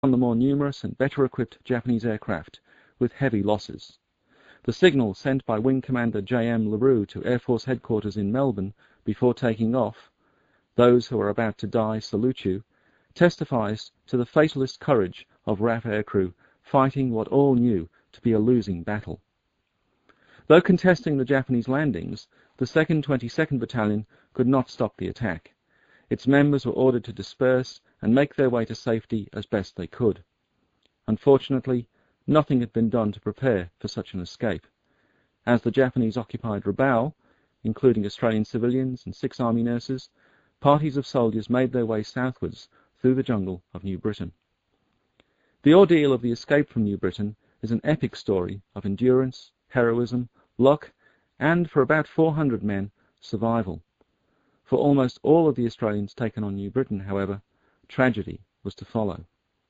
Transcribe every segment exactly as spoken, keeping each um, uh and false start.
on the more numerous and better equipped Japanese aircraft with heavy losses. The signal sent by Wing Commander J M LaRue to Air Force Headquarters in Melbourne before taking off, "Those who are about to die salute you," testifies to the fatalist courage of R A F aircrew fighting what all knew to be a losing battle. Though contesting the Japanese landings, the second twenty-second Battalion could not stop the attack. Its members were ordered to disperse and make their way to safety as best they could. Unfortunately, nothing had been done to prepare for such an escape. As the Japanese occupied Rabaul, including Australian civilians and six army nurses, parties of soldiers made their way southwards through the jungle of New Britain. The ordeal of the escape from New Britain is an epic story of endurance, heroism, luck, and, for about four hundred men, survival. For almost all of the Australians taken on New Britain, however, tragedy was to follow.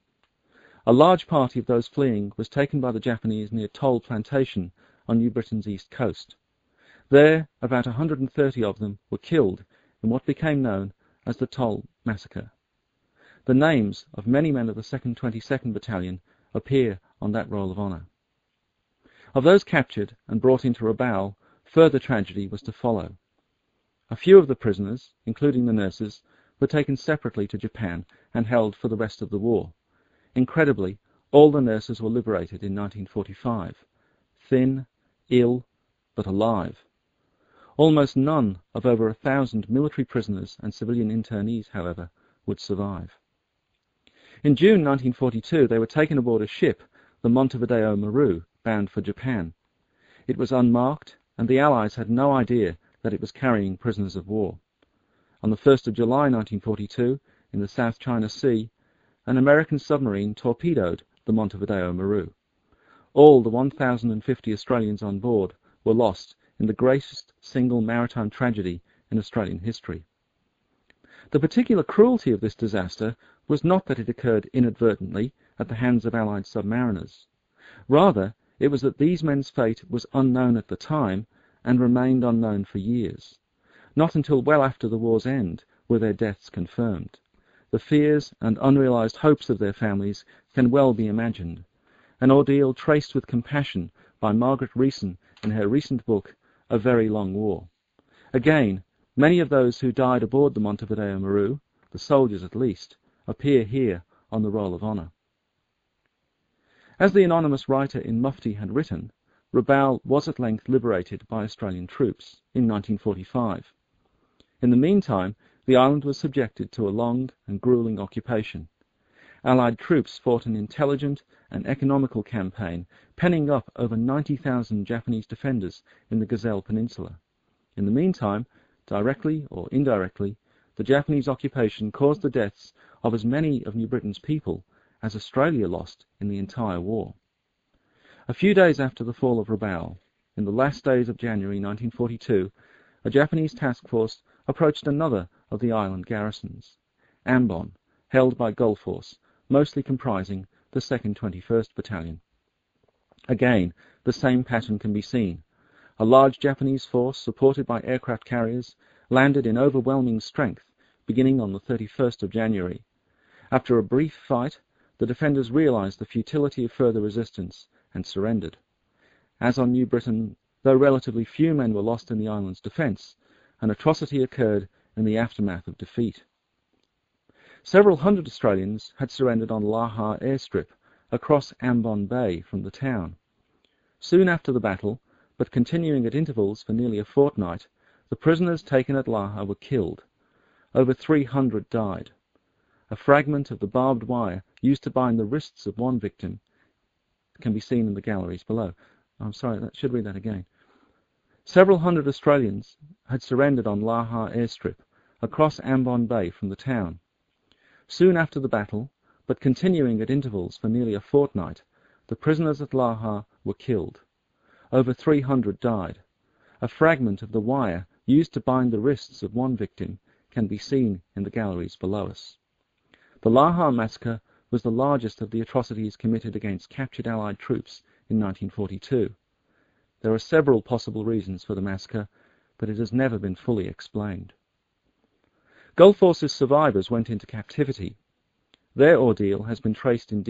A large party of those fleeing was taken by the Japanese near Toll Plantation on New Britain's east coast. There, about one hundred thirty of them were killed in what became known as the Toll Massacre. The names of many men of the second twenty-second Battalion appear on that roll of honour. Of those captured and brought into Rabaul, further tragedy was to follow. A few of the prisoners, including the nurses, were taken separately to Japan and held for the rest of the war. Incredibly, all the nurses were liberated in nineteen forty-five, thin, ill, but alive. Almost none of over a thousand military prisoners and civilian internees, however, would survive. In June nineteen forty-two, they were taken aboard a ship, the Montevideo Maru, bound for Japan. It was unmarked, and the Allies had no idea that it was carrying prisoners of war. On the first of July nineteen forty-two, in the South China Sea, an American submarine torpedoed the Montevideo Maru. All the one thousand fifty Australians on board were lost in the greatest single maritime tragedy in Australian history. The particular cruelty of this disaster was not that it occurred inadvertently at the hands of Allied submariners. Rather, it was that these men's fate was unknown at the time and remained unknown for years. Not until well after the war's end were their deaths confirmed. The fears and unrealized hopes of their families can well be imagined, an ordeal traced with compassion by Margaret Reeson in her recent book, A Very Long War. Again, many of those who died aboard the Montevideo Maru, the soldiers at least, appear here on the roll of honour. As the anonymous writer in Mufti had written, Rabaul was at length liberated by Australian troops in nineteen forty-five. In the meantime, the island was subjected to a long and gruelling occupation. Allied troops fought an intelligent and economical campaign, penning up over ninety thousand Japanese defenders in the Gazelle Peninsula. In the meantime, directly or indirectly, the Japanese occupation caused the deaths of as many of New Britain's people as Australia lost in the entire war. A few days after the fall of Rabaul, in the last days of January nineteen forty-two, a Japanese task force approached another of the island garrisons, Ambon, held by Gulf Force, mostly comprising the second twenty-first Battalion. Again, the same pattern can be seen. A large Japanese force, supported by aircraft carriers, landed in overwhelming strength, beginning on the thirty-first of January. After a brief fight, the defenders realized the futility of further resistance and surrendered. As on New Britain, though relatively few men were lost in the island's defence, an atrocity occurred in the aftermath of defeat. Several hundred Australians had surrendered on Laha airstrip across Ambon Bay from the town. Soon after the battle, but continuing at intervals for nearly a fortnight, the prisoners taken at Laha were killed. Over three hundred died. A fragment of the barbed wire used to bind the wrists of one victim can be seen in the galleries below. I'm sorry, I should read that again. Several hundred Australians had surrendered on Laha airstrip across Ambon Bay from the town. Soon after the battle, but continuing at intervals for nearly a fortnight, the prisoners at Laha were killed. Over three hundred died. A fragment of the wire used to bind the wrists of one victim can be seen in the galleries below us. The Laha massacre was the largest of the atrocities committed against captured Allied troops in nineteen forty-two. There are several possible reasons for the massacre, but it has never been fully explained. Gulf Force's survivors went into captivity. Their ordeal has been traced in